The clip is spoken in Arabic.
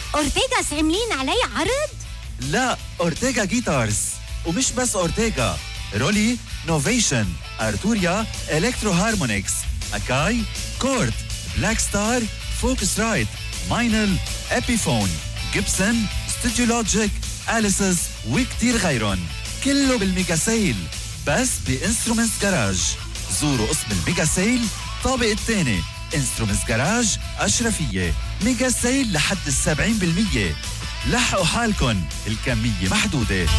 أورتيغاس عاملين علي عرض؟ لا، أورتيغا جيتارز. ومش بس أورتيغا، رولي، نوفيشن، أرتوريا، إلكترو هارمونيكس، أكاي، كورد، بلاك ستار، فوكس رايت، ماينل، إبيفون، جيبسون، ستوديو لوجيك، أليسز وكتير غيرن. كله بالميجا سيل بس بإنسترومنتس جراج. زوروا اسم الميجا سيل طابق الثاني. انسترومنتس جراج أشرفية. ميجا سيل لحد 70%. لحقوا حالكن، الكمية محدودة.